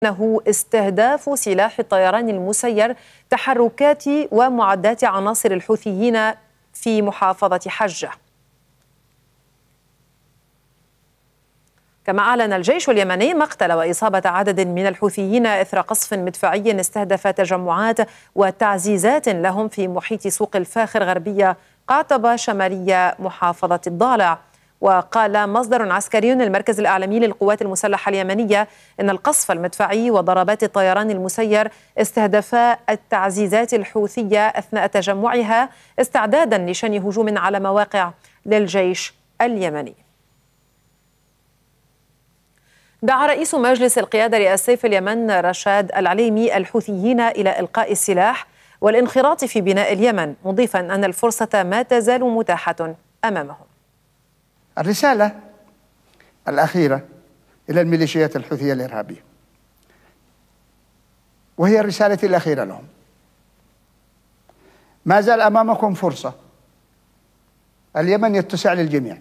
أنه استهداف سلاح الطيران المسير تحركات ومعدات عناصر الحوثيين في محافظة حجة. كما أعلن الجيش اليمني مقتل وإصابة عدد من الحوثيين إثر قصف مدفعي استهدف تجمعات وتعزيزات لهم في محيط سوق الفاخر غربية قعطبة شمالية محافظة الضالع. وقال مصدر عسكري للمركز الإعلامي للقوات المسلحة اليمنية إن القصف المدفعي وضربات الطيران المسير استهدفا التعزيزات الحوثية أثناء تجمعها استعدادا لشن هجوم على مواقع للجيش اليمني. دعا رئيس مجلس القيادة الرئاسي في اليمن رشاد العليمي الحوثيين إلى إلقاء السلاح والانخراط في بناء اليمن، مضيفا أن الفرصة ما تزال متاحة أمامهم. الرسالة الأخيرة إلى الميليشيات الحوثية الإرهابية، وهي الرسالة الأخيرة لهم: ما زال أمامكم فرصة. اليمن يتسع للجميع،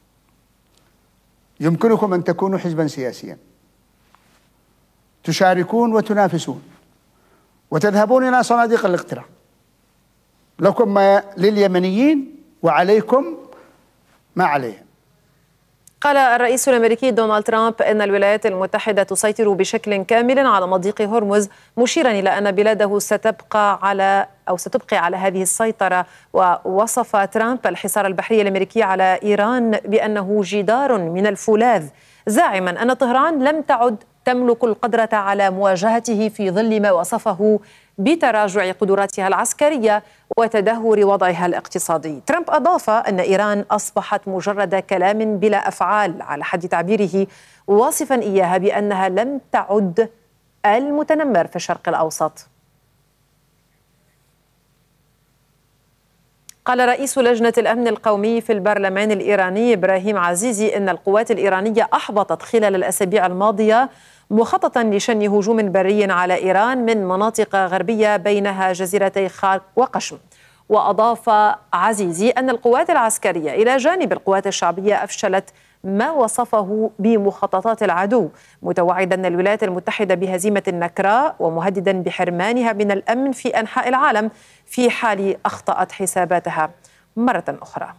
يمكنكم أن تكونوا حزبا سياسيا تشاركون وتنافسون وتذهبون إلى صناديق الاقتراع. لكم ما لليمنيين وعليكم ما عليهم. قال الرئيس الأمريكي دونالد ترامب أن الولايات المتحدة تسيطر بشكل كامل على مضيق هرمز، مشيرا إلى أن بلاده ستبقي على هذه السيطرة. ووصف ترامب الحصار البحري الأمريكي على إيران بأنه جدار من الفولاذ، زاعما أن طهران لم تعد تملك القدرة على مواجهته في ظل ما وصفه بتراجع قدراتها العسكرية وتدهور وضعها الاقتصادي. ترامب أضاف أن إيران أصبحت مجرد كلام بلا أفعال على حد تعبيره، واصفا إياها بأنها لم تعد المتنمر في الشرق الأوسط. قال رئيس لجنة الأمن القومي في البرلمان الإيراني إبراهيم عزيزي إن القوات الإيرانية أحبطت خلال الأسابيع الماضية مخططا لشن هجوم بري على إيران من مناطق غربية بينها جزيرتي خارق وقشم. وأضاف عزيزي أن القوات العسكرية إلى جانب القوات الشعبية أفشلت ما وصفه بمخططات العدو، متوعدا الولايات المتحدة بهزيمة نكراء ومهددا بحرمانها من الأمن في أنحاء العالم في حال أخطأت حساباتها مرة أخرى.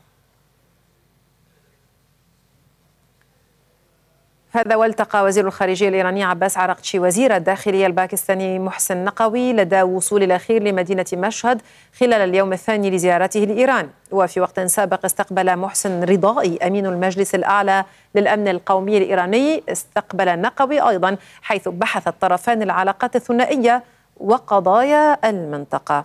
هذا والتقى وزير الخارجية الإيراني عباس عراقتشي وزير الداخلية الباكستاني محسن نقوي لدى وصول الأخير لمدينة مشهد خلال اليوم الثاني لزيارته لإيران. وفي وقت سابق استقبل محسن رضائي أمين المجلس الأعلى للأمن القومي الإيراني استقبل نقوي أيضا، حيث بحث الطرفان العلاقات الثنائية وقضايا المنطقة.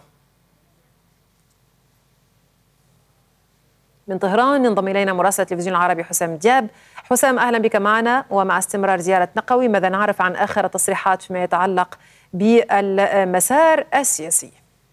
من طهران ينضم إلينا مراسل التلفزيون العربي حسام دياب. حسام، أهلا بك معنا. ومع استمرار زيارة نقوي، ماذا نعرف عن آخر التصريحات فيما يتعلق بالمسار السياسي؟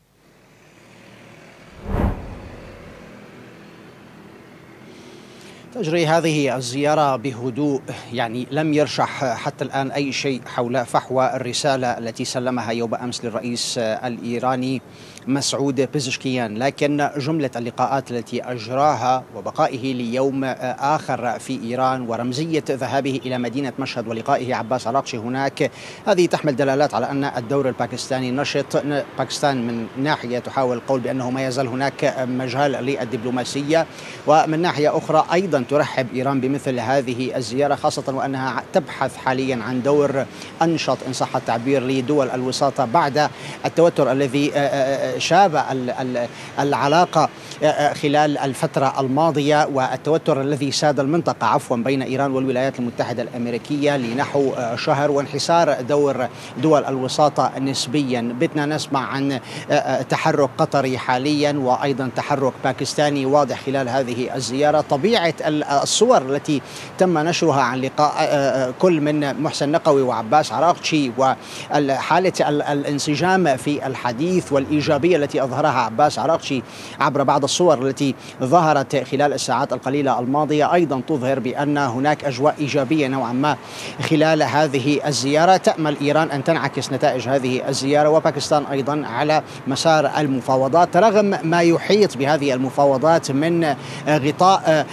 تجري هذه الزيارة بهدوء، يعني لم يرشح حتى الآن أي شيء حول فحوى الرسالة التي سلمها يوم أمس للرئيس الإيراني مسعود بيزشكيان، لكن جملة اللقاءات التي أجراها وبقائه ليوم آخر في إيران ورمزية ذهابه إلى مدينة مشهد ولقائه عباس عراقتشي هناك، هذه تحمل دلالات على أن الدور الباكستاني نشط. باكستان من ناحية تحاول القول بأنه ما يزال هناك مجال للدبلوماسية، ومن ناحية أخرى أيضا ترحب إيران بمثل هذه الزيارة، خاصة وأنها تبحث حاليا عن دور أنشط إن صح التعبير لدول الوساطة بعد التوتر الذي شاب العلاقة خلال الفترة الماضية والتوتر الذي ساد المنطقة بين إيران والولايات المتحدة الأمريكية لنحو شهر، وانحسار دور دول الوساطة نسبيا. بدنا نسمع عن تحرك قطري حاليا وأيضا تحرك باكستاني واضح خلال هذه الزيارة. طبيعة الصور التي تم نشرها عن لقاء كل من محسن نقوي وعباس عراقتشي وحالة الانسجام في الحديث والإيجابية التي أظهرها عباس عراقتشي عبر بعض الصور التي ظهرت خلال الساعات القليلة الماضية أيضا تظهر بأن هناك أجواء إيجابية نوعا ما خلال هذه الزيارة. تأمل إيران أن تنعكس نتائج هذه الزيارة وباكستان أيضا على مسار المفاوضات، رغم ما يحيط بهذه المفاوضات من غطاء على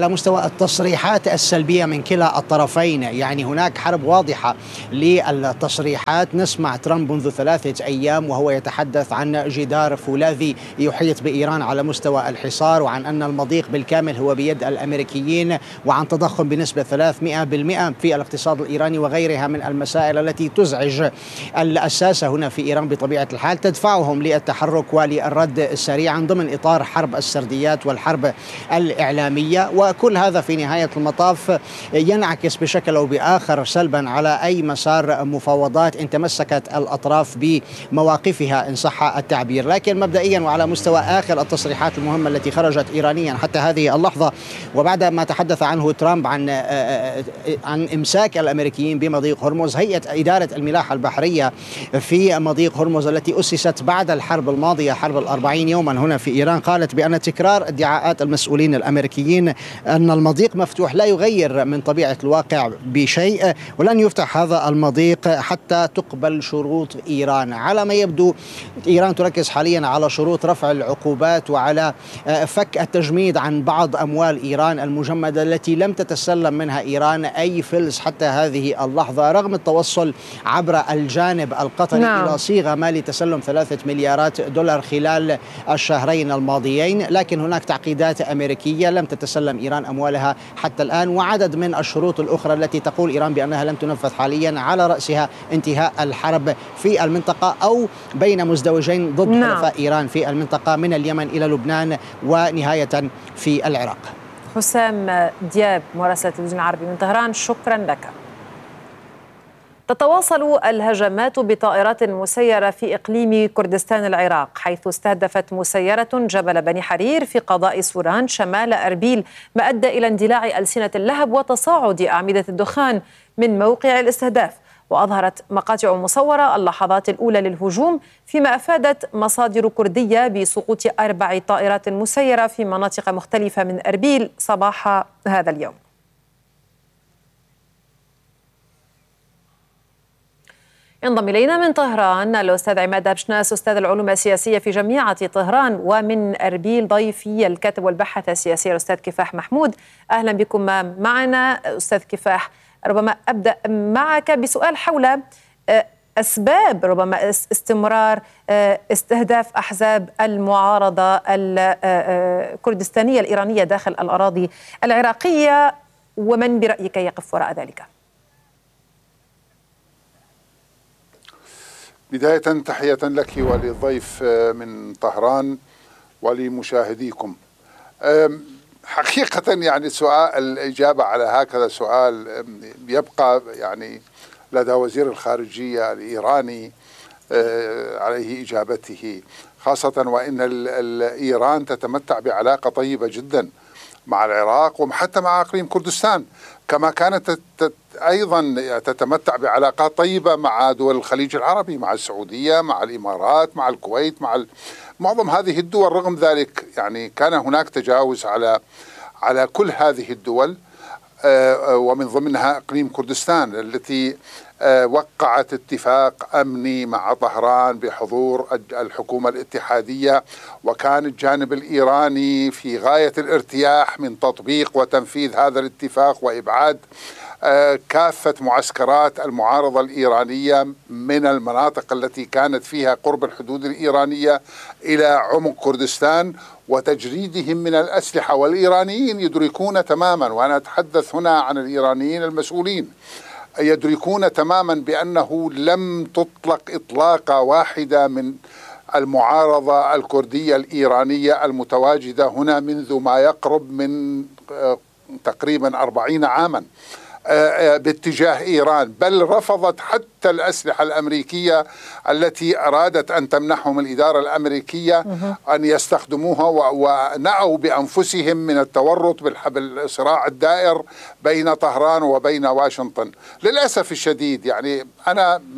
على مستوى التصريحات السلبية من كلا الطرفين. يعني هناك حرب واضحة للتصريحات. نسمع ترامب منذ 3 أيام وهو يتحدث عن جدار فولاذي يحيط بإيران على مستوى الحصار، وعن أن المضيق بالكامل هو بيد الأمريكيين، وعن تضخم بنسبة 300% في الاقتصاد الإيراني، وغيرها من المسائل التي تزعج الساسة هنا في إيران بطبيعة الحال، تدفعهم للتحرك وللرد سريعا ضمن إطار حرب السرديات والحرب الإعلامية. وكل هذا في نهاية المطاف ينعكس بشكل أو بآخر سلبا على أي مسار مفاوضات إن تمسكت الأطراف بمواقفها إن صح التعبير. لكن مبدئيا وعلى مستوى آخر التصريحات المهمة التي خرجت إيرانيا حتى هذه اللحظة، وبعد ما تحدث عنه ترامب عن إمساك الأمريكيين بمضيق هرمز، هيئة إدارة الملاحة البحرية في مضيق هرمز التي أسست بعد الحرب الماضية، حرب 40 يوما هنا في إيران، قالت بأن تكرار ادعاءات المسؤولين الأمريكيين أن المضيق مفتوح لا يغير من طبيعة الواقع بشيء، ولن يفتح هذا المضيق حتى تقبل شروط إيران. على ما يبدو إيران تركز حاليا على شروط رفع العقوبات وعلى فك التجميد عن بعض أموال إيران المجمدة التي لم تتسلم منها إيران أي فلس حتى هذه اللحظة، رغم التوصل عبر الجانب القطري إلى صيغة ما لتسلم 3 مليارات دولار خلال الشهرين الماضيين. لكن هناك تعقيدات أمريكية لم تتسلم إيران أموالها حتى الآن، وعدد من الشروط الأخرى التي تقول إيران بأنها لن تنفذ حاليا، على رأسها انتهاء الحرب في المنطقة أو بين مزدوجين ضد حلفاء إيران في المنطقة من اليمن إلى لبنان ونهاية في العراق. حسام دياب مراسل التلفزيون العربي من طهران، شكرا لك. تتواصل الهجمات بطائرات مسيرة في إقليم كردستان العراق، حيث استهدفت مسيرة جبل بني حرير في قضاء سوران شمال أربيل، ما أدى إلى اندلاع ألسنة اللهب وتصاعد أعمدة الدخان من موقع الاستهداف. وأظهرت مقاطع مصورة اللحظات الأولى للهجوم، فيما أفادت مصادر كردية بسقوط 4 طائرات مسيرة في مناطق مختلفة من أربيل صباح هذا اليوم. ينضم إلينا من طهران الأستاذ عماد هبشناس، أستاذ العلوم السياسية في جامعة طهران، ومن أربيل ضيفي الكاتب والباحث السياسي الأستاذ كفاح محمود. أهلا بكم معنا أستاذ كفاح. ربما أبدأ معك بسؤال حول أسباب ربما استمرار استهداف أحزاب المعارضة الكردستانية الإيرانية داخل الأراضي العراقية، ومن برأيك يقف وراء ذلك؟ بداية تحية لك وللضيف من طهران ولمشاهديكم. حقيقة يعني الإجابة على هكذا سؤال يبقى يعني لدى وزير الخارجية الإيراني عليه إجابته، خاصة وإن إيران تتمتع بعلاقة طيبة جدا مع العراق وحتى مع إقليم كردستان، كما كانت أيضا تتمتع بعلاقات طيبة مع دول الخليج العربي، مع السعودية، مع الإمارات، مع الكويت، مع معظم هذه الدول. رغم ذلك يعني كان هناك تجاوز على كل هذه الدول، ومن ضمنها إقليم كردستان التي وقعت اتفاق أمني مع طهران بحضور الحكومة الاتحادية، وكان الجانب الإيراني في غاية الارتياح من تطبيق وتنفيذ هذا الاتفاق وإبعاد كافة معسكرات المعارضة الإيرانية من المناطق التي كانت فيها قرب الحدود الإيرانية إلى عمق كردستان وتجريدهم من الأسلحة. والإيرانيين يدركون تماما، وأنا أتحدث هنا عن الإيرانيين المسؤولين، يدركون تماما بأنه لم تطلق إطلاقة واحدة من المعارضة الكردية الإيرانية المتواجدة هنا منذ ما يقرب من تقريبا 40 عاما باتجاه إيران، بل رفضت حتى الأسلحة الأمريكية التي أرادت أن تمنحهم الإدارة الأمريكية أن يستخدموها، ونأوا بأنفسهم من التورط بالصراع الدائر بين طهران وبين واشنطن. للأسف الشديد يعني أنا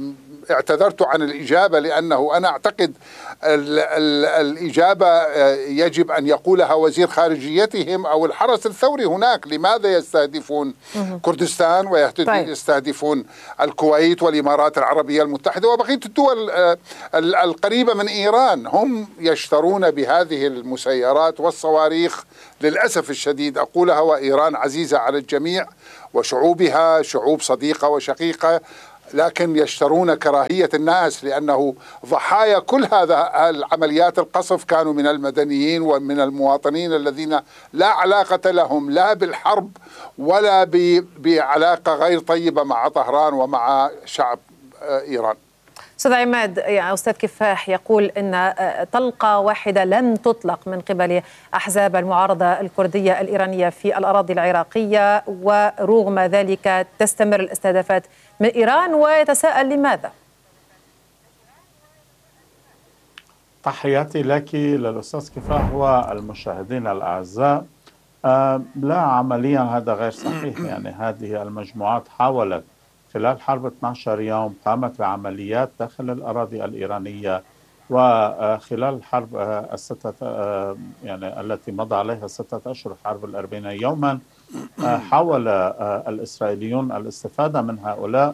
اعتذرت عن الإجابة لأنه أنا أعتقد الإجابة يجب أن يقولها وزير خارجيتهم أو الحرس الثوري هناك. لماذا يستهدفون كردستان ويستهدفون الكويت والإمارات العربية المتحدة وبقية الدول القريبة من إيران؟ هم يشترون بهذه المسيرات والصواريخ للأسف الشديد أقولها، وإيران عزيزة على الجميع وشعوبها شعوب صديقة وشقيقة، لكن يشترون كراهية الناس، لأنه ضحايا كل هذا العمليات القصف كانوا من المدنيين ومن المواطنين الذين لا علاقة لهم لا بالحرب ولا بعلاقة غير طيبة مع طهران ومع شعب إيران. أستاذ عماد، أستاذ كفاح يقول أن طلقة واحدة لن تطلق من قبل أحزاب المعارضة الكردية الإيرانية في الأراضي العراقية، ورغم ذلك تستمر الاستهدافات من إيران، ويتساءل لماذا؟ تحياتي لك للأستاذ كفاح والمشاهدين الأعزاء. لا، عمليا هذا غير صحيح. يعني هذه المجموعات حاولت خلال حرب 12 يوم قامت بعمليات داخل الأراضي الإيرانية، وخلال الحرب يعني التي مضى عليها 6 أشهر، حرب 40 يوما، حاول الإسرائيليون الاستفادة من هؤلاء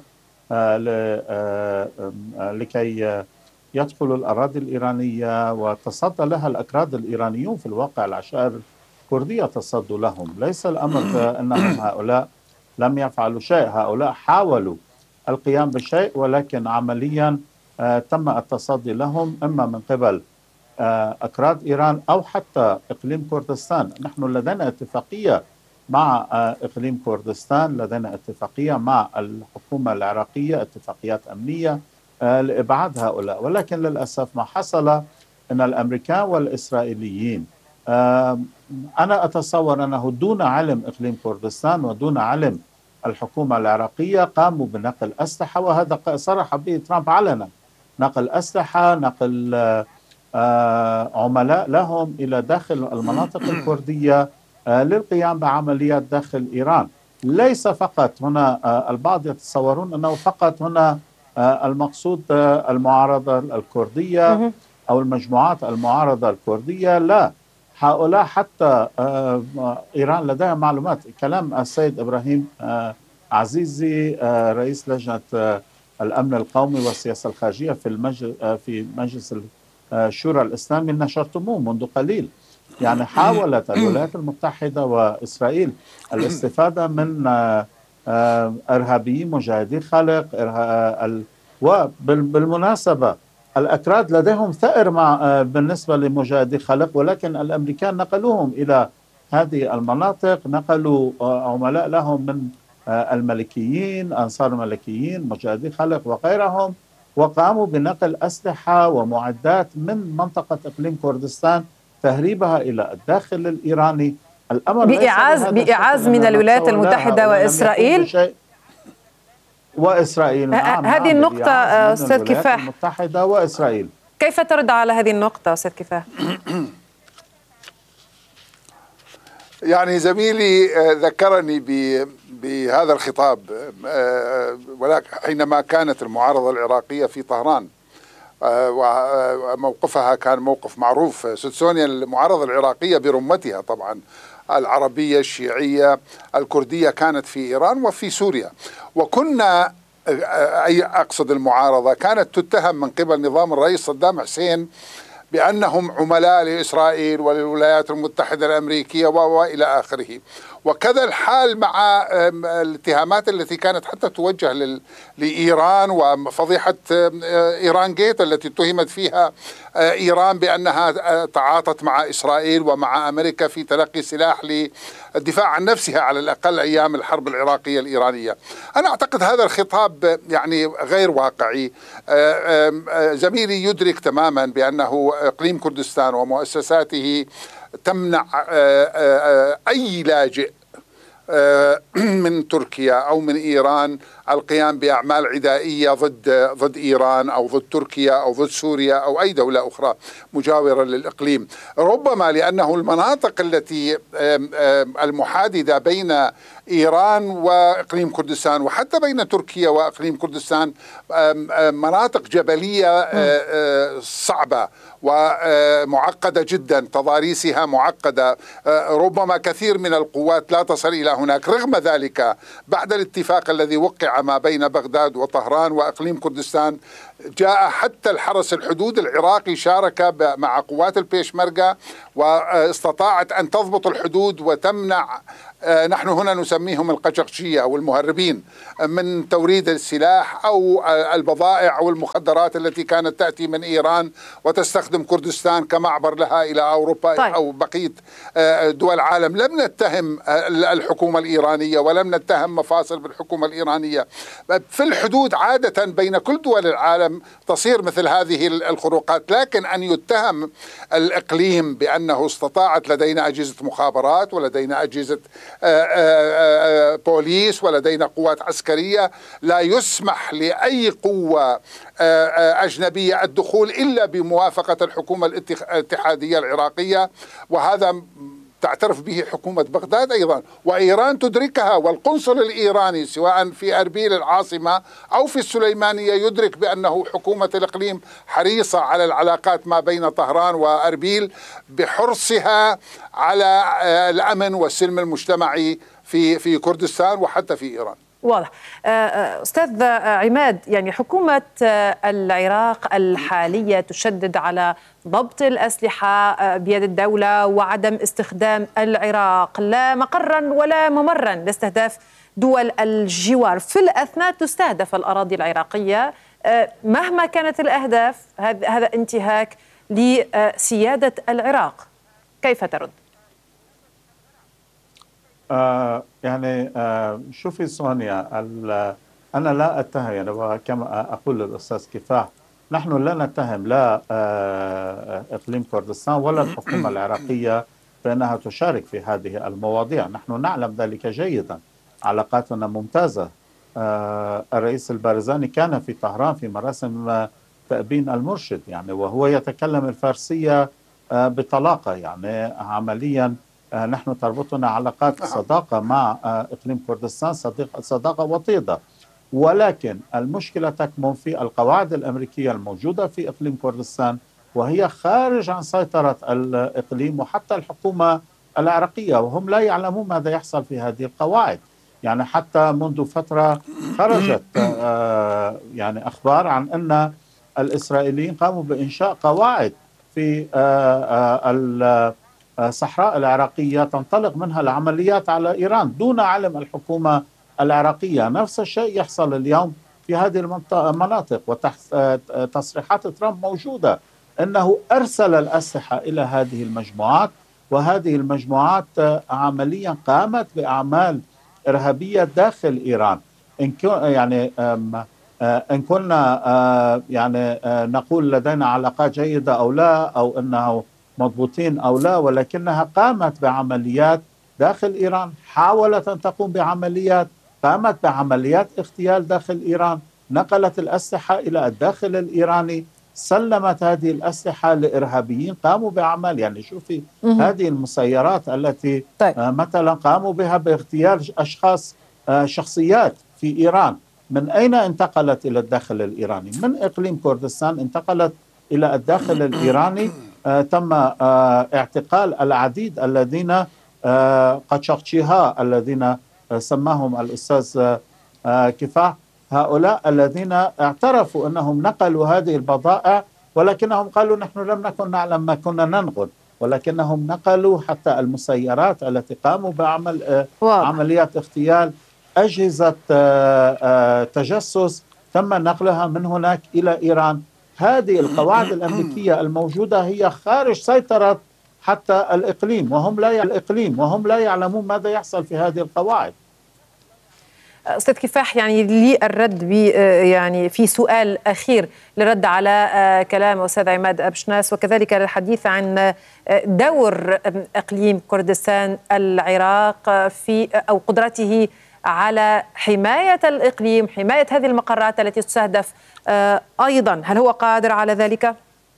لكي يدخلوا الأراضي الإيرانية، وتصدى لها الأكراد الإيرانيون. في الواقع العشائر الكردية تصدوا لهم. ليس الأمر أنهم هؤلاء لم يفعلوا شيء، هؤلاء حاولوا القيام بشيء، ولكن عمليا تم التصدي لهم إما من قبل أكراد إيران أو حتى إقليم كردستان. نحن لدينا اتفاقية مع إقليم كردستان، لدينا اتفاقية مع الحكومة العراقية، اتفاقيات أمنية لإبعاد هؤلاء، ولكن للأسف ما حصل أن الأمريكان والإسرائيليين، أنا أتصور أنه دون علم إقليم كردستان ودون علم الحكومة العراقية قاموا بنقل أسلحة، وهذا صرح به ترامب علنا، نقل أسلحة، نقل عملاء لهم إلى داخل المناطق الكردية للقيام بعمليات داخل إيران. ليس فقط هنا، البعض يتصورون أنه فقط هنا المقصود المعارضة الكردية أو المجموعات المعارضة الكردية. لا، هؤلاء حتى إيران لديها معلومات. كلام السيد إبراهيم عزيزي رئيس لجنة الأمن القومي والسياسة الخارجية في مجلس الشورى الإسلامي نشرتموه منذ قليل. يعني حاولت الولايات المتحدة وإسرائيل الاستفادة من إرهابيين مجاهدي خلق. وبالمناسبة الأكراد لديهم ثأر بالنسبة لمجاهدي خلق، ولكن الأمريكان نقلوهم إلى هذه المناطق، نقلوا عملاء لهم من الملكيين، أنصار الملكيين، مجاهدي خلق وغيرهم، وقاموا بنقل أسلحة ومعدات من منطقة إقليم كردستان تهريبها إلى الداخل الإيراني. الأمر بإعاز من الولايات المتحدة وإسرائيل. نعم، هذه النقطة أستاذ كفاح، المتحدة وإسرائيل، كيف ترد على هذه النقطة أستاذ كفاح؟ يعني زميلي ذكرني بهذا الخطاب، ولكن حينما كانت المعارضة العراقية في طهران وموقفها كان موقف معروف. سدسونيا المعارضة العراقية برمتها طبعا، العربية الشيعية الكردية، كانت في إيران وفي سوريا، وكنا أقصد المعارضة كانت تتهم من قبل نظام الرئيس صدام حسين بأنهم عملاء لإسرائيل وللولايات المتحدة الأمريكية وإلى آخره. وكذا الحال مع الاتهامات التي كانت حتى توجه لإيران، وفضيحة إيران جيت التي اتهمت فيها إيران بأنها تعاطت مع إسرائيل ومع أمريكا في تلقي سلاح للدفاع عن نفسها على الأقل أيام الحرب العراقية الإيرانية. أنا أعتقد هذا الخطاب يعني غير واقعي. زميلي يدرك تماما بأنه إقليم كردستان ومؤسساته تمنع أي لاجئ من تركيا أو من إيران القيام بأعمال عدائية ضد إيران أو ضد تركيا أو ضد سوريا أو أي دولة أخرى مجاورة للإقليم. ربما لأنه المناطق التي المحاددة بين إيران وإقليم كردستان وحتى بين تركيا وإقليم كردستان مناطق جبلية صعبة ومعقدة جدا، تضاريسها معقدة، ربما كثير من القوات لا تصل إلى هناك. رغم ذلك بعد الاتفاق الذي وقع ما بين بغداد وطهران وإقليم كردستان جاء حتى الحرس الحدود العراقي شارك مع قوات البيشمركة واستطاعت أن تضبط الحدود وتمنع، نحن هنا نسميهم القشقشية أو المهربين، من توريد السلاح أو البضائع أو المخدرات التي كانت تأتي من إيران وتستخدم كردستان كمعبر لها إلى أوروبا أو بقية دول العالم. لم نتهم الحكومة الإيرانية ولم نتهم مفاصل بالحكومة الإيرانية. في الحدود عادة بين كل دول العالم تصير مثل هذه الخروقات، لكن أن يتهم الإقليم بأنه استطاعت لدينا أجهزة مخابرات ولدينا أجهزة بوليس ولدينا قوات عسكرية لا يسمح لأي قوة أجنبية الدخول إلا بموافقة الحكومة الاتحادية العراقية، وهذا تعترف به حكومة بغداد أيضا وإيران تدركها، والقنصل الإيراني سواء في أربيل العاصمة أو في السليمانية يدرك بأنه حكومة الإقليم حريصة على العلاقات ما بين طهران وأربيل بحرصها على الأمن والسلم المجتمعي في كردستان وحتى في إيران. واضح. أستاذ عماد، يعني حكومة العراق الحالية تشدد على ضبط الأسلحة بيد الدولة وعدم استخدام العراق لا مقرا ولا ممرا لاستهداف دول الجوار. في الأثناء تستهدف الأراضي العراقية مهما كانت الأهداف. هذا انتهاك لسيادة العراق، كيف ترد؟ شوفي سونيا، أنا لا أتهم، يعني وكما أقول للأستاذ كفاح، نحن لا نتهم لا إقليم كردستان ولا الحكومة العراقية بأنها تشارك في هذه المواضيع. نحن نعلم ذلك جيدا، علاقاتنا ممتازة. الرئيس البارزاني كان في طهران في مراسم تأبين المرشد، يعني وهو يتكلم الفارسية بطلاقة. يعني عمليا نحن تربطنا علاقات صداقة مع إقليم كردستان، صداقة وطيدة، ولكن المشكلة تكمن في القواعد الأمريكية الموجودة في إقليم كردستان، وهي خارج عن سيطرة الإقليم وحتى الحكومة العراقية، وهم لا يعلمون ماذا يحصل في هذه القواعد. يعني حتى منذ فترة خرجت يعني أخبار عن أن الإسرائيليين قاموا بإنشاء قواعد في الصحراء العراقية تنطلق منها العمليات على إيران دون علم الحكومة العراقية. نفس الشيء يحصل اليوم في هذه المناطق، وتصريحات ترامب موجودة أنه أرسل الأسلحة إلى هذه المجموعات، وهذه المجموعات عمليا قامت بأعمال إرهابية داخل إيران. إن كنا يعني نقول لدينا علاقات جيدة أو لا، أو أنه مضبوطين أو لا، ولكنها قامت بعمليات داخل إيران، حاولت أن تقوم بعمليات، قامت بعمليات اغتيال داخل إيران، نقلت الأسلحة إلى الداخل الإيراني، سلمت هذه الأسلحة لإرهابيين قاموا بعمل. يعني شوفي هذه المسيرات التي مثلا قاموا بها باغتيال أشخاص، شخصيات في إيران، من أين انتقلت إلى الداخل الإيراني؟ من إقليم كردستان انتقلت إلى الداخل الإيراني. تم اعتقال العديد الذين قشقشيها الذين سماهم الأستاذ كفاح، هؤلاء الذين اعترفوا أنهم نقلوا هذه البضائع، ولكنهم قالوا نحن لم نكن نعلم ما كنا ننقل، ولكنهم نقلوا حتى المسيرات التي قاموا بعمل عمليات اغتيال، أجهزة تجسس تم نقلها من هناك إلى إيران. هذه القواعد الأمريكية الموجودة هي خارج سيطرة حتى الإقليم، وهم لا يعلمون ماذا يحصل في هذه القواعد. أستاذ كفاح، يعني لي الرد يعني في سؤال أخير للرد على كلام أستاذ عماد أبشناس، وكذلك للحديث عن دور إقليم كردستان العراق في أو قدرته على حماية الإقليم، حماية هذه المقرات التي تستهدف أيضا، هل هو قادر على ذلك؟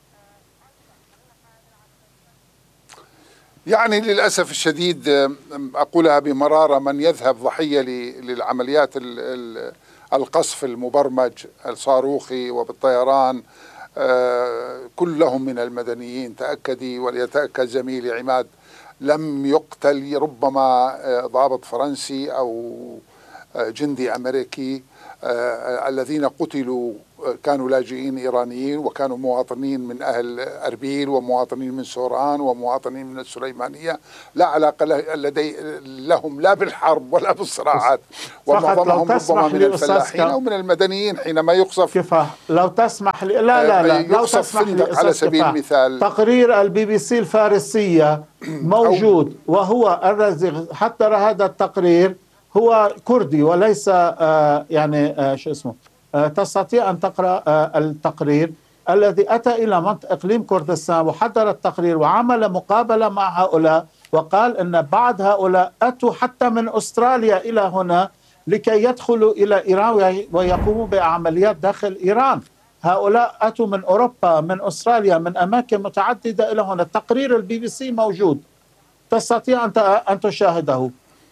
يعني للأسف الشديد أقولها بمرارة، من يذهب ضحية للعمليات القصف المبرمج الصاروخي وبالطيران كلهم من المدنيين. تأكدي وليتأكد زميلي عماد، لم يقتل ربما ضابط فرنسي أو جندي أمريكي. الذين قتلوا كانوا لاجئين إيرانيين، وكانوا مواطنين من أهل أربيل ومواطنين من سوران ومواطنين من السليمانية، لا علاقة لهم لا بالحرب ولا بالصراعات، ومعظمهم ربما من الفلاحين أو من المدنيين حينما يقصف. كيف لو تسمح لي لا لو تسمح لي على سبيل المثال تقرير الBBC الفارسية موجود، وهو الذي حضر هذا التقرير هو كردي وليس شو اسمه. تستطيع أن تقرأ التقرير الذي أتى إلى منطقة إقليم كردستان وحضر التقرير وعمل مقابلة مع هؤلاء، وقال أن بعض هؤلاء أتوا حتى من أستراليا إلى هنا لكي يدخلوا إلى إيران ويقوموا بعمليات داخل إيران. هؤلاء أتوا من أوروبا، من أستراليا، من أماكن متعددة إلى هنا. تقرير الBBC موجود، تستطيع أن تشاهده.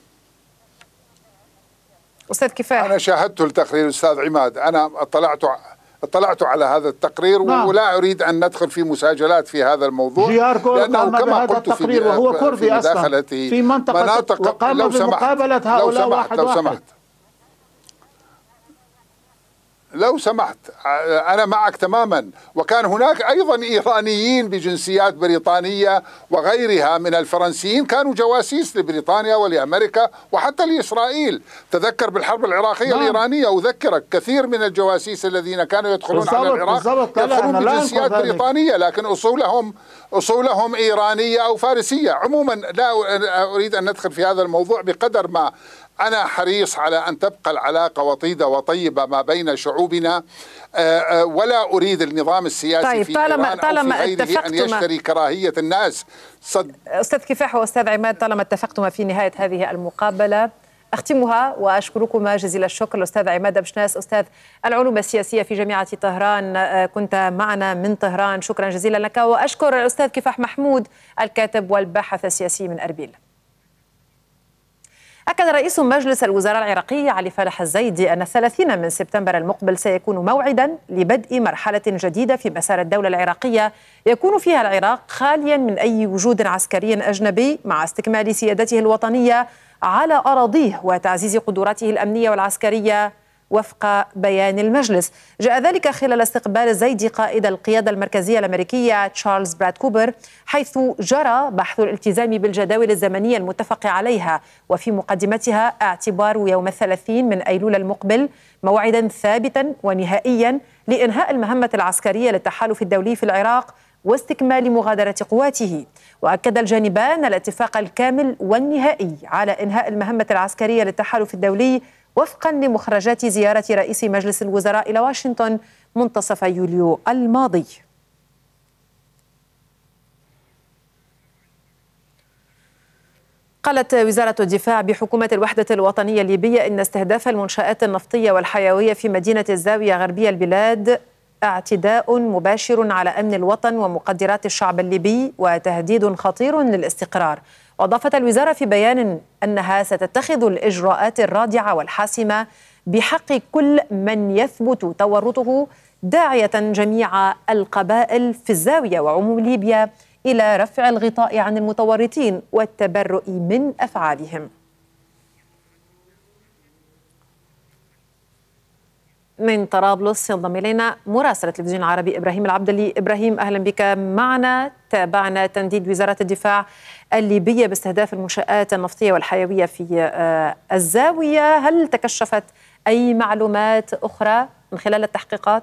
أستاذ كفاح، أنا شاهدت التقرير أستاذ عماد، أنا اطلعت على هذا التقرير. نعم. ولا أريد أن ندخل في مساجلات في هذا الموضوع، لأنه كما قلت في وهو كردي أصلا في منطقة وقام بمقابلة هؤلاء واحد واحد. لو سمحت أنا معك تماما. وكان هناك أيضا إيرانيين بجنسيات بريطانية وغيرها من الفرنسيين كانوا جواسيس لبريطانيا ولأمريكا وحتى لإسرائيل. تذكر بالحرب العراقية نعم. الإيرانية، أذكرك كثير من الجواسيس الذين كانوا يدخلون على العراق يدخلون بجنسيات بريطانية، لكن أصولهم إيرانية أو فارسية. عموما لا أريد أن ندخل في هذا الموضوع بقدر ما أنا حريص على أن تبقى العلاقة وطيدة وطيبة ما بين شعوبنا، ولا أريد النظام السياسي في إيران أو في غيره أن يشتري كراهية الناس. أستاذ كفاح وأستاذ عماد، طالما اتفقتما في نهاية هذه المقابلة أختمها وأشكركما جزيل الشكر. الأستاذ عماد بشناس، أستاذ العلوم السياسية في جامعة طهران، كنت معنا من طهران، شكرا جزيلا لك. وأشكر الأستاذ كفاح محمود الكاتب والباحث السياسي من أربيل. أكد رئيس مجلس الوزراء العراقي علي فالح الزيدي أن 30 من سبتمبر المقبل سيكون موعدا لبدء مرحلة جديدة في مسار الدولة العراقية يكون فيها العراق خاليا من أي وجود عسكري أجنبي، مع استكمال سيادته الوطنية على أراضيه وتعزيز قدراته الأمنية والعسكرية وفق بيان المجلس. جاء ذلك خلال استقبال الزيدي قائد القيادة المركزية الأمريكية تشارلز براد كوبر، حيث جرى بحث الالتزام بالجداول الزمنية المتفق عليها، وفي مقدمتها اعتبار يوم 30 من أيلول المقبل موعدا ثابتا ونهائيا لإنهاء المهمة العسكرية للتحالف الدولي في العراق واستكمال مغادرة قواته. وأكد الجانبان الاتفاق الكامل والنهائي على إنهاء المهمة العسكرية للتحالف الدولي وفقا لمخرجات زيارة رئيس مجلس الوزراء إلى واشنطن منتصف يوليو الماضي. قالت وزارة الدفاع بحكومة الوحدة الوطنية الليبية إن استهداف المنشآت النفطية والحيوية في مدينة الزاوية غربية البلاد اعتداء مباشر على أمن الوطن ومقدرات الشعب الليبي وتهديد خطير للاستقرار. وأضافت الوزارة في بيان أنها ستتخذ الإجراءات الرادعة والحاسمة بحق كل من يثبت تورطه، داعية جميع القبائل في الزاوية وعموم ليبيا إلى رفع الغطاء عن المتورطين والتبرؤ من أفعالهم. من طرابلس ينضم إلينا مراسل التلفزيون العربي إبراهيم العبدلي. إبراهيم، أهلا بك معنا. تابعنا تنديد وزارة الدفاع الليبية باستهداف المنشآت النفطية والحيوية في الزاوية، هل تكشفت أي معلومات أخرى من خلال التحقيقات؟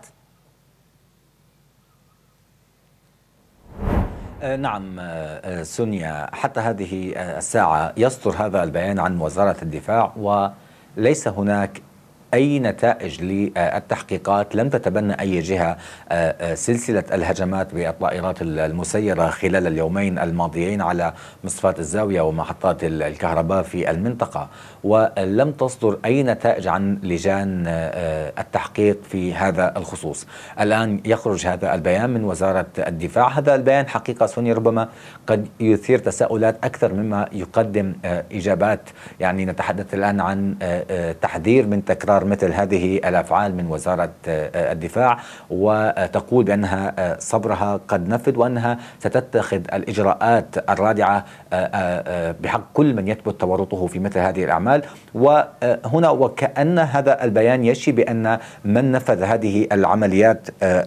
نعم سونيا، حتى هذه الساعة يصدر هذا البيان عن وزارة الدفاع وليس هناك أي نتائج للتحقيقات لم تتبنى أي جهة سلسلة الهجمات بالطائرات المسيرة خلال اليومين الماضيين على مصفاة الزاوية ومحطات الكهرباء في المنطقة، ولم تصدر أي نتائج عن لجان التحقيق في هذا الخصوص. الآن يخرج هذا البيان من وزارة الدفاع. هذا البيان حقيقة سوني ربما قد يثير تساؤلات أكثر مما يقدم إجابات. يعني نتحدث الآن عن تحذير من تكرار مثل هذه الأفعال من وزارة الدفاع، وتقول بأنها صبرها قد نفد وأنها ستتخذ الإجراءات الرادعة بحق كل من يثبت تورطه في مثل هذه الأعمال. وهنا وكأن هذا البيان يشي بأن من نفذ هذه العمليات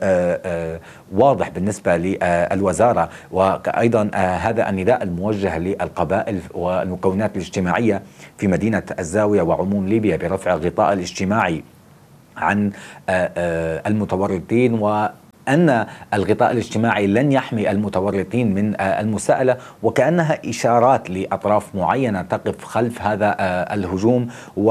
واضح بالنسبة للوزارة، وأيضا هذا النداء الموجه للقبائل والمكونات الاجتماعية في مدينة الزاوية وعموم ليبيا برفع الغطاء الاجتماعي عن المتورطين، وأن الغطاء الاجتماعي لن يحمي المتورطين من المساءلة، وكأنها إشارات لأطراف معينة تقف خلف هذا الهجوم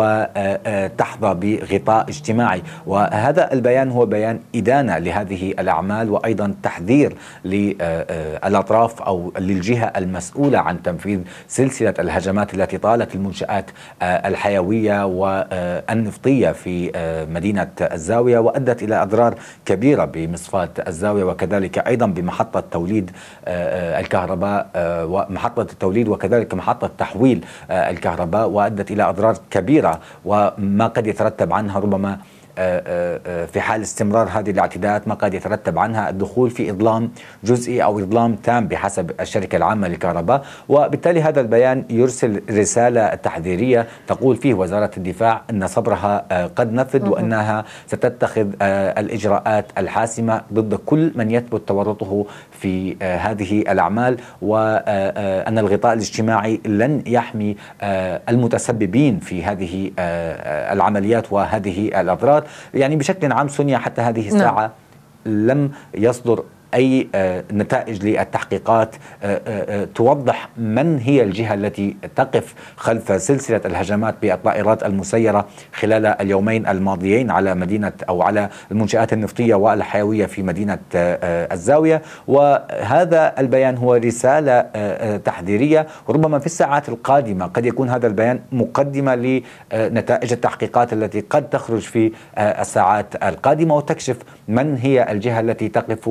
وتحظى بغطاء اجتماعي. وهذا البيان هو بيان إدانة لهذه الأعمال، وأيضا تحذير للأطراف أو للجهة المسؤولة عن تنفيذ سلسلة الهجمات التي طالت المنشآت الحيوية والنفطية في مدينة الزاوية وأدت إلى أضرار كبيرة بمصفاة الزاوية، وكذلك أيضا بمحطة توليد الكهرباء ومحطة التوليد وكذلك محطة تحويل الكهرباء، وأدت إلى أضرار كبيرة وما قد يترتب عنها ربما في حال استمرار هذه الاعتداءات ما قد يترتب عنها الدخول في إظلام جزئي أو إظلام تام بحسب الشركة العامة للكهرباء. وبالتالي هذا البيان يرسل رسالة تحذيرية تقول فيه وزارة الدفاع أن صبرها قد نفد وأنها ستتخذ الإجراءات الحاسمة ضد كل من يثبت تورطه في هذه الأعمال، وأن الغطاء الاجتماعي لن يحمي المتسببين في هذه العمليات وهذه الأضرار. يعني بشكل عام سونيا حتى هذه الساعة لم يصدر أي نتائج للتحقيقات توضح من هي الجهة التي تقف خلف سلسلة الهجمات بالطائرات المسيرة خلال اليومين الماضيين على مدينة أو على المنشآت النفطية والحيوية في مدينة الزاوية. وهذا البيان هو رسالة تحذيرية، وربما في الساعات القادمة قد يكون هذا البيان مقدمة لنتائج التحقيقات التي قد تخرج في الساعات القادمة وتكشف من هي الجهة التي تقف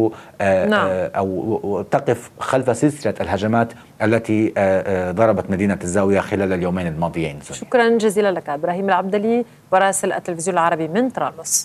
أو تقف خلف سلسلة الهجمات التي ضربت مدينة الزاوية خلال اليومين الماضيين. شكرا جزيلا لك إبراهيم العبدلي وراسل التلفزيون العربي من طرابلس.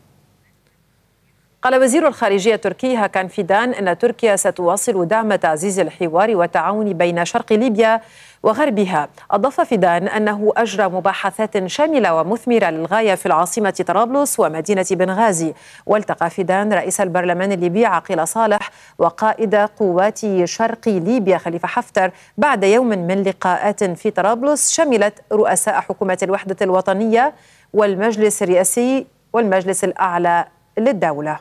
قال وزير الخارجية التركي هاكان فيدان أن تركيا ستواصل دعم تعزيز الحوار والتعاون بين شرق ليبيا وغربها. أضاف فيدان أنه أجرى مباحثات شاملة ومثمرة للغاية في العاصمة طرابلس ومدينة بنغازي. والتقى فيدان رئيس البرلمان الليبي عقيل صالح وقائد قوات شرق ليبيا خليفة حفتر بعد يوم من لقاءات في طرابلس شملت رؤساء حكومة الوحدة الوطنية والمجلس الرئاسي والمجلس الأعلى للدولة.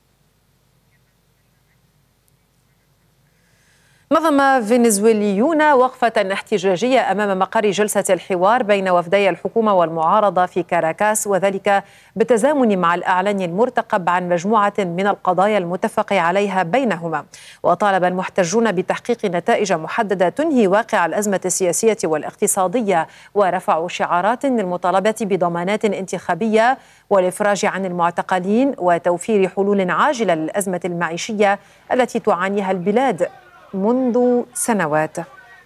نظم فنزويليون وقفة احتجاجية أمام مقر جلسة الحوار بين وفدي الحكومة والمعارضة في كاراكاس، وذلك بالتزامن مع الإعلان المرتقب عن مجموعة من القضايا المتفق عليها بينهما. وطالب المحتجون بتحقيق نتائج محددة تنهي واقع الأزمة السياسية والاقتصادية، ورفعوا شعارات للمطالبة بضمانات انتخابية والإفراج عن المعتقلين وتوفير حلول عاجلة للأزمة المعيشية التي تعانيها البلاد منذ سنوات.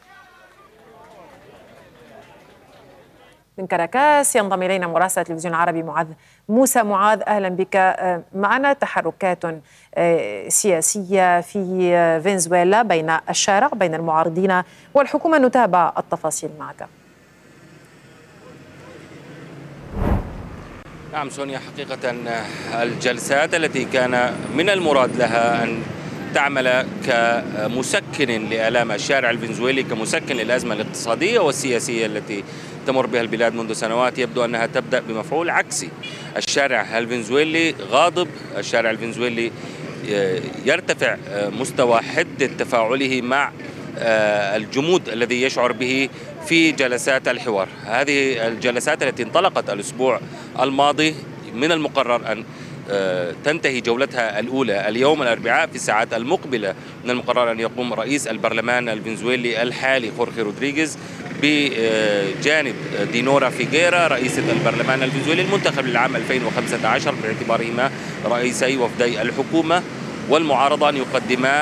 من كاراكاس ينضم إلينا مراسل التلفزيون العربي معاذ موسى. معاذ، أهلا بك. معنا تحركات سياسية في فنزويلا بين الشارع بين المعارضين والحكومة، نتابع التفاصيل معك. نعم سونيا، حقيقة الجلسات التي كان من المراد لها أن تعمل كمسكن لآلام الشارع الفنزويلي، كمسكن للأزمة الاقتصادية والسياسية التي تمر بها البلاد منذ سنوات، يبدو أنها تبدأ بمفعول عكسي. الشارع الفنزويلي غاضب، الشارع الفنزويلي يرتفع مستوى حدة تفاعله مع الجمود الذي يشعر به في جلسات الحوار. هذه الجلسات التي انطلقت الأسبوع الماضي من المقرر أن تنتهي جولتها الأولى اليوم الأربعاء. في الساعات المقبلة من المقرر أن يقوم رئيس البرلمان الفنزويلي الحالي خورخي رودريغيز بجانب دينورا فيغيرا رئيسة البرلمان الفنزويلي المنتخب للعام 2015 باعتبارهما رئيسي وفدي الحكومة والمعارضة، أن يقدما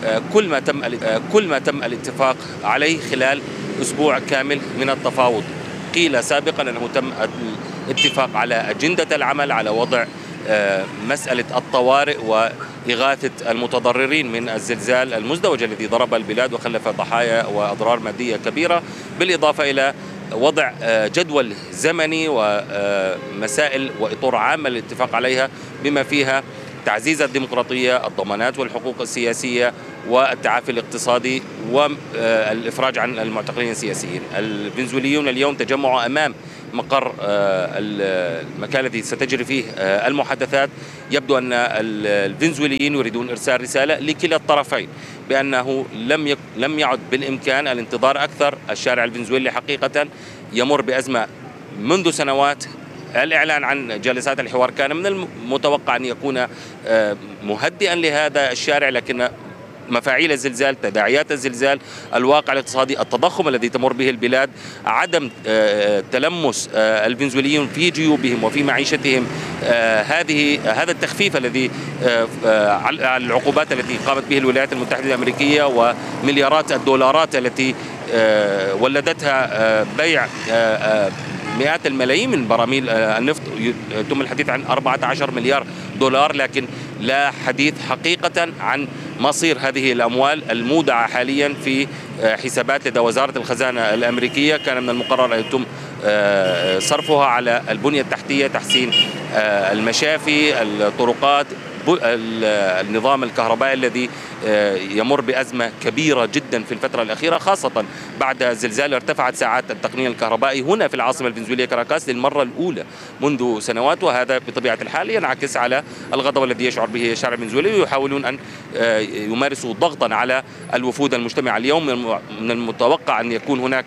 كل ما تم الاتفاق عليه خلال أسبوع كامل من التفاوض. قيل سابقا أنه تم الاتفاق على أجندة العمل على وضع مسألة الطوارئ وإغاثة المتضررين من الزلزال المزدوج الذي ضرب البلاد وخلف ضحايا وأضرار مادية كبيرة، بالإضافة إلى وضع جدول زمني ومسائل وإطار عامة للاتفاق عليها بما فيها تعزيز الديمقراطية، الضمانات والحقوق السياسية والتعافي الاقتصادي والإفراج عن المعتقلين السياسيين. الفنزويليون اليوم تجمعوا أمام مقر المكان الذي ستجري فيه المحادثات. يبدو أن الفنزويليين يريدون إرسال رسالة لكلا الطرفين بأنه لم يعد بالإمكان الانتظار أكثر. الشارع الفنزويلي حقيقة يمر بأزمة منذ سنوات. الإعلان عن جلسات الحوار كان من المتوقع أن يكون مهدئا لهذا الشارع، لكن مفاعيل الزلزال، تداعيات الزلزال، الواقع الاقتصادي، التضخم الذي تمر به البلاد، عدم تلمس الفنزويليين في جيوبهم وفي معيشتهم هذا التخفيف الذي على العقوبات التي قامت به الولايات المتحدة الأمريكية ومليارات الدولارات التي ولدتها بيع مئات الملايين من براميل النفط. يتم الحديث عن 14 مليار دولار، لكن لا حديث حقيقة عن مصير هذه الأموال المودعة حاليا في حسابات لدى وزارة الخزانة الأمريكية. كان من المقرر أن يتم صرفها على البنية التحتية، تحسين المشافي، الطرقات، النظام الكهربائي الذي يمر بأزمة كبيرة جدا في الفترة الأخيرة، خاصة بعد الزلزال. ارتفعت ساعات التقنين الكهربائي هنا في العاصمة الفنزويلية كاراكاس للمرة الأولى منذ سنوات، وهذا بطبيعة الحال ينعكس على الغضب الذي يشعر به الشارع الفنزويلي، ويحاولون أن يمارسوا ضغطا على الوفود المجتمعة اليوم. من المتوقع أن يكون هناك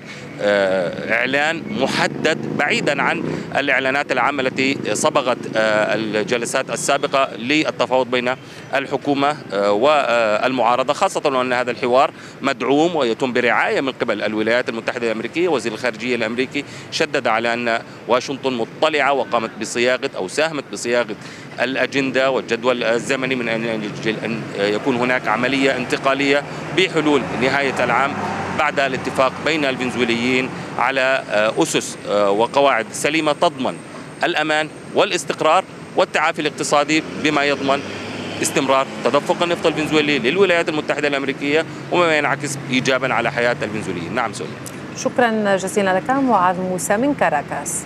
إعلان محدد بعيدا عن الإعلانات العامة التي صبغت الجلسات السابقة للتفاوض بين الحكومة والمعارضة، خاصة وأن هذا الحوار مدعوم ويتم برعاية من قبل الولايات المتحدة الأمريكية. وزير الخارجية الأمريكي شدد على أن واشنطن مطلعة وقامت بصياغة أو ساهمت بصياغة الأجندة والجدول الزمني من أن يكون هناك عملية انتقالية بحلول نهاية العام بعد الاتفاق بين الفنزويليين على أسس وقواعد سليمة تضمن الأمان والاستقرار والتعافي الاقتصادي، بما يضمن استمرار تدفق النفط الفنزويلي للولايات المتحدة الأمريكية وما ينعكس إيجابا على حياة الفنزويليين. نعم سوريا. شكرا جزيلا لك معاذ موسى من كاراكاس.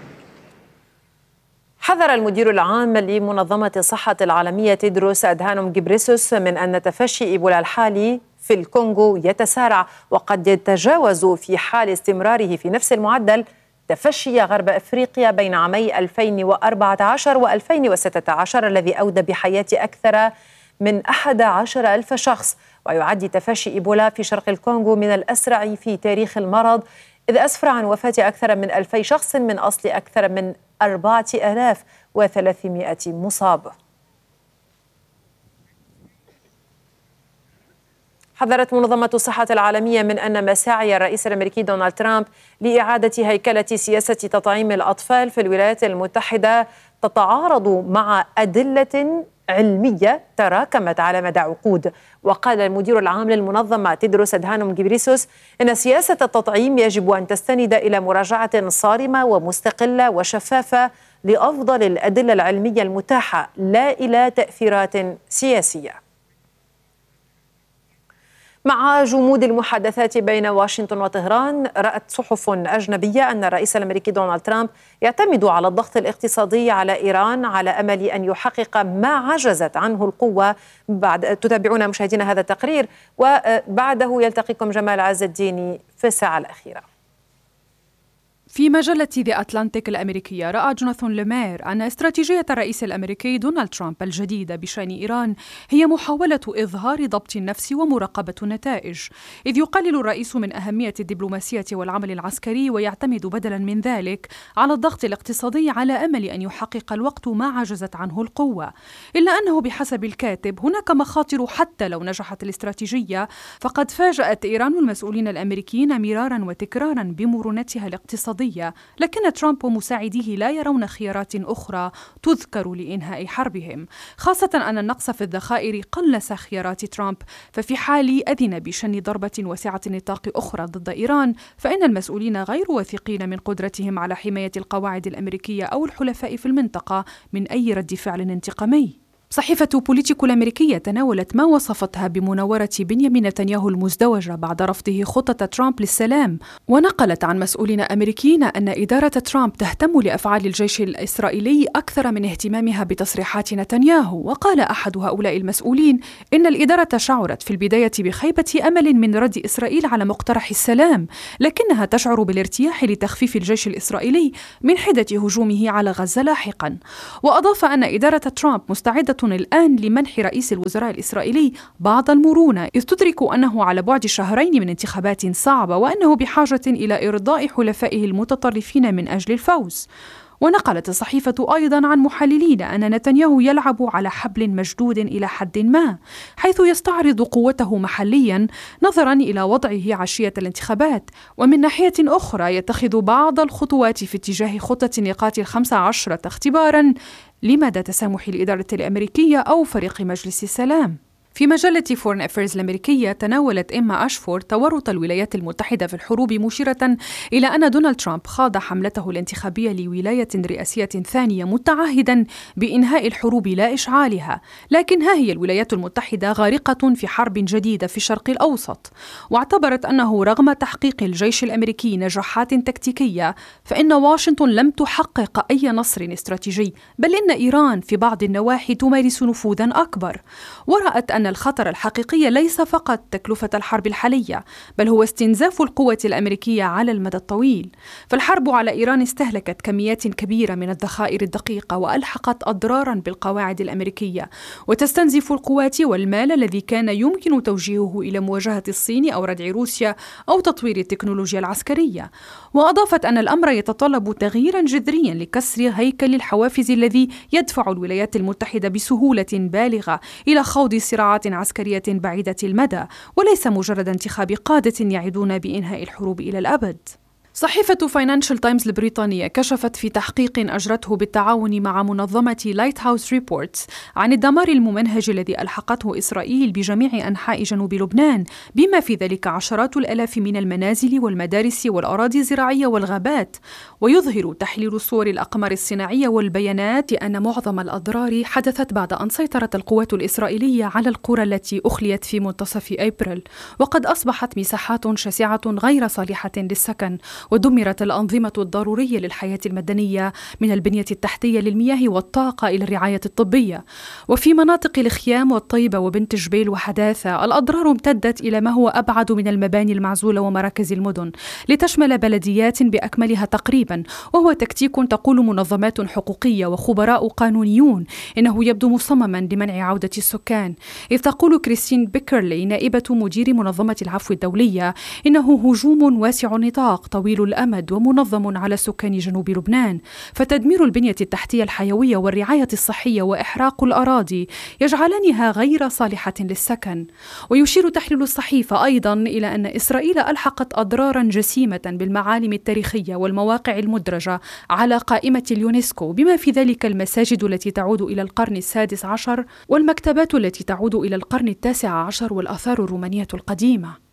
حذر المدير العام لمنظمة الصحة العالمية تيدروس أدهانوم غيبريسوس من أن تفشي إيبولا الحالي في الكونغو يتسارع وقد يتجاوز في حال استمراره في نفس المعدل تفشي غرب أفريقيا بين عامي 2014 و2016 الذي أودى بحياة أكثر من 11,000 شخص، ويعد تفشي إيبولا في شرق الكونغو من الأسرع في تاريخ المرض، إذ أسفر عن وفاة أكثر من 2,000 شخص من أصل أكثر من 4,300 مصاب. حذرت منظمة الصحة العالمية من أن مساعي الرئيس الأمريكي دونالد ترامب لإعادة هيكلة سياسة تطعيم الأطفال في الولايات المتحدة تتعارض مع أدلة علمية تراكمت على مدى عقود. وقال المدير العام للمنظمة تيدروس أدهانوم غيبريسوس إن سياسة التطعيم يجب أن تستند إلى مراجعة صارمة ومستقلة وشفافة لأفضل الأدلة العلمية المتاحة، لا إلى تأثيرات سياسية. مع جمود المحادثات بين واشنطن وطهران، رأت صحف أجنبية أن الرئيس الأمريكي دونالد ترامب يعتمد على الضغط الاقتصادي على إيران على أمل أن يحقق ما عجزت عنه القوة. تتابعون مشاهدينا هذا التقرير، وبعده يلتقيكم جمال عز الدين في الساعة الأخيرة. في مجلة ذا أتلانتيك الأمريكية رأى جوناثان ليمير أن استراتيجية الرئيس الأمريكي دونالد ترامب الجديدة بشأن إيران هي محاولة إظهار ضبط النفس ومراقبة النتائج، إذ يقلل الرئيس من أهمية الدبلوماسية والعمل العسكري ويعتمد بدلا من ذلك على الضغط الاقتصادي على أمل أن يحقق الوقت ما عجزت عنه القوة. إلا أنه بحسب الكاتب هناك مخاطر حتى لو نجحت الاستراتيجية، فقد فاجأت إيران المسؤولين الأمريكيين مرارا وتكرارا بمرونتها الاقتصادية، لكن ترامب ومساعديه لا يرون خيارات أخرى تذكر لإنهاء حربهم، خاصة أن النقص في الذخائر قلص خيارات ترامب. ففي حال أذن بشن ضربة واسعة النطاق أخرى ضد إيران، فإن المسؤولين غير واثقين من قدرتهم على حماية القواعد الأمريكية أو الحلفاء في المنطقة من أي رد فعل انتقامي. صحيفة بوليتيكو الأمريكية تناولت ما وصفتها بمناورة بنيامين نتنياهو المزدوجة بعد رفضه خطة ترامب للسلام، ونقلت عن مسؤولين أمريكيين أن إدارة ترامب تهتم لأفعال الجيش الإسرائيلي أكثر من اهتمامها بتصريحات نتنياهو. وقال أحد هؤلاء المسؤولين إن الإدارة شعرت في البداية بخيبة أمل من رد إسرائيل على مقترح السلام، لكنها تشعر بالارتياح لتخفيف الجيش الإسرائيلي من حدة هجومه على غزة لاحقا. وأضاف أن إدارة ترامب مستعدة الآن لمنح رئيس الوزراء الإسرائيلي بعض المرونة، إذ تدرك أنه على بعد شهرين من انتخابات صعبة وأنه بحاجة إلى إرضاء حلفائه المتطرفين من أجل الفوز. ونقلت الصحيفة أيضا عن محللين أن نتنياهو يلعب على حبل مشدود إلى حد ما، حيث يستعرض قوته محليا نظرا إلى وضعه عشية الانتخابات، ومن ناحية أخرى يتخذ بعض الخطوات في اتجاه خطة النقاط 15 اختبارا لمدى تسامح الإدارة الأمريكية أو فريق مجلس السلام. في مجلة فورن أفيرز الأمريكية تناولت إما أشفور تورط الولايات المتحدة في الحروب، مشيرة إلى أن دونالد ترامب خاض حملته الانتخابية لولاية رئاسية ثانية متعهدا بإنهاء الحروب لا إشعالها، لكن ها هي الولايات المتحدة غارقة في حرب جديدة في الشرق الأوسط. واعتبرت أنه رغم تحقيق الجيش الأمريكي نجاحات تكتيكية، فإن واشنطن لم تحقق أي نصر استراتيجي، بل إن إيران في بعض النواحي تمارس نفوذا أكبر. ورأت أن الخطر الحقيقي ليس فقط تكلفة الحرب الحالية، بل هو استنزاف القوة الأمريكية على المدى الطويل. فالحرب على إيران استهلكت كميات كبيرة من الذخائر الدقيقة وألحقت أضرارا بالقواعد الأمريكية، وتستنزف القوات والمال الذي كان يمكن توجيهه إلى مواجهة الصين أو ردع روسيا أو تطوير التكنولوجيا العسكرية. وأضافت أن الأمر يتطلب تغييرا جذريا لكسر هيكل الحوافز الذي يدفع الولايات المتحدة بسهولة بالغة إلى خوض صراعات عسكرية بعيدة المدى، وليس مجرد انتخاب قادة يعدون بإنهاء الحروب إلى الأبد. صحيفة فاينانشال تايمز البريطانية كشفت في تحقيق أجرته بالتعاون مع منظمة لايت هاوس ريبورتس عن الدمار الممنهج الذي ألحقته إسرائيل بجميع أنحاء جنوب لبنان، بما في ذلك عشرات الآلاف من المنازل والمدارس والأراضي الزراعية والغابات. ويظهر تحليل صور الأقمار الصناعية والبيانات أن معظم الأضرار حدثت بعد أن سيطرت القوات الإسرائيلية على القرى التي أخليت في منتصف أبريل، وقد أصبحت مساحات شاسعة غير صالحة للسكن، ودمرت الأنظمة الضرورية للحياة المدنية من البنية التحتية للمياه والطاقة إلى الرعاية الطبية. وفي مناطق الخيام والطيبة وبنت جبيل وحداثة الأضرار امتدت إلى ما هو أبعد من المباني المعزولة ومراكز المدن، لتشمل بلديات بأكملها تقريبا، وهو تكتيك تقول منظمات حقوقية وخبراء قانونيون إنه يبدو مصمما لمنع عودة السكان. إذ تقول كريستين بيكرلي نائبة مدير منظمة العفو الدولية إنه هجوم واسع النطاق طويل الأمد ومنظم على سكان جنوب لبنان، فتدمير البنية التحتية الحيوية والرعاية الصحية وإحراق الأراضي يجعلانها غير صالحة للسكن. ويشير تحليل الصحيفة أيضا إلى أن إسرائيل ألحقت أضرارا جسيمة بالمعالم التاريخية والمواقع المدرجة على قائمة اليونسكو، بما في ذلك المساجد التي تعود إلى القرن السادس عشر والمكتبات التي تعود إلى القرن التاسع عشر والآثار الرومانية القديمة.